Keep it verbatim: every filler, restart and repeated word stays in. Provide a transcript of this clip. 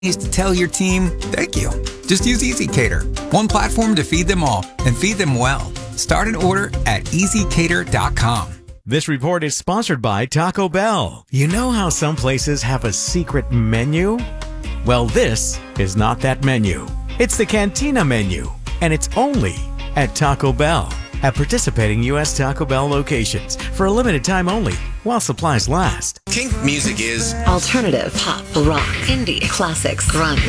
is to tell your team thank you. Just use EasyCater, one platform to feed them all and feed them well. Start an order at easy cater dot com. This report is sponsored by Taco Bell. You know how some places have a secret menu? Well, this is not that menu. It's the Cantina menu, and it's only at Taco Bell. At participating U S Taco Bell locations for a limited time only while supplies last. Kink music is alternative, pop, rock, indie, classics, grunge,